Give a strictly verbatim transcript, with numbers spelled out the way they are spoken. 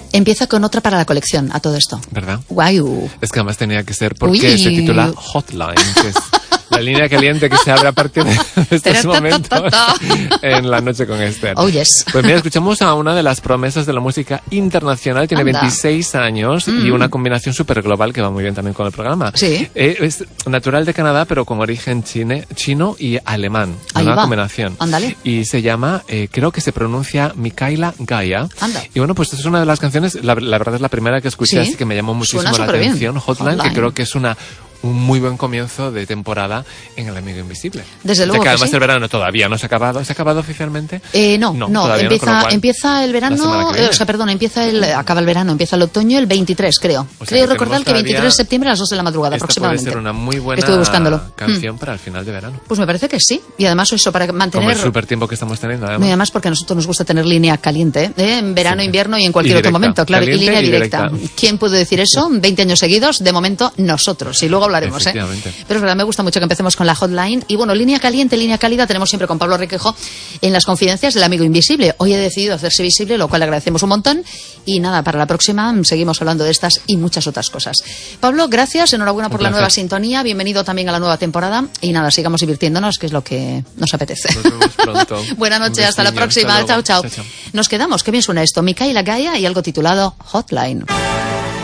empieza con otra para la colección, a todo esto. ¿Verdad? Guau. Es que además tenía que ser porque Uy. se titula Hotline, que es la línea caliente que se abre a partir de estos momentos en La Noche con Esther. Oh, yes. Pues mira, escuchamos a una de las promesas de la música internacional. Tiene Anda. veintiséis años mm. y una combinación súper global que va muy bien también con el programa. Sí. Eh, es natural de Canadá, pero con origen chine, chino y alemán. Ahí una va. combinación. Ándale. Y se llama, eh, creo que se pronuncia Micaela Gaia. Anda. Y bueno, pues es una de las canciones, la, la verdad es la primera que escuché, ¿Sí? así que me llamó muchísimo Suena la superbién. atención. Hotline, Hotline, que creo que es una... un muy buen comienzo de temporada en El Amigo Invisible. Desde luego que que además sí. el verano todavía no se ha acabado. ¿Se ha acabado oficialmente? Eh, no, no, no todavía empieza, no, con lo cual, empieza el la semana verano, que viene. eh, o sea, perdón, empieza el, acaba el verano, empieza el otoño el veintitrés, creo. O sea, creo que recordar tenemos que veintitrés de todavía- septiembre a las dos de la madrugada Esta aproximadamente. puede ser una muy buena Estuve buscándolo. canción para el final de verano. Pues me parece que sí. Y además eso, para Como mantener... el súper tiempo que estamos teniendo, No, y además. además porque a nosotros nos gusta tener línea caliente, ¿eh? En verano, Sí. invierno y en cualquier Y otro directa. momento, claro, y Caliente línea y directa. directa. ¿Quién puede decir eso? veinte años seguidos, de momento nosotros, y luego hablaremos, ¿eh? Efectivamente. Pero es verdad, me gusta mucho que empecemos con la hotline. Y bueno, línea caliente, línea cálida, tenemos siempre con Pablo Requejo en las confidencias del Amigo Invisible. Hoy he decidido hacerse visible, lo cual le agradecemos un montón. Y nada, para la próxima seguimos hablando de estas y muchas otras cosas. Pablo, gracias, enhorabuena por Un la placer. nueva sintonía, bienvenido también a la nueva temporada. Y nada, sigamos divirtiéndonos, que es lo que nos apetece. Nos vemos pronto. Buenas Un noches, hasta la besiño, próxima. hasta Chao, luego. chao. Chao, chao. Nos quedamos, qué bien suena esto. Micaela Gaia y algo titulado Hotline.